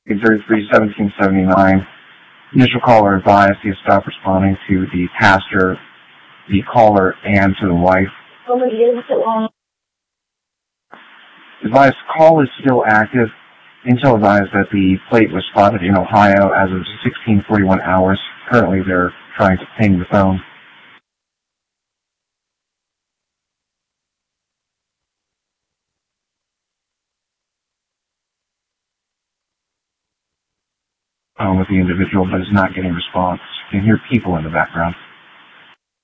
33 1779. Initial caller advised he had stopped responding to the pastor, the caller, and to the wife. Advised call is still active. Intel advised that the plate was spotted in Ohio as of 16:41 hours. Currently, they're trying to ping the phone. With the individual, but is not getting response. You can hear people in the background.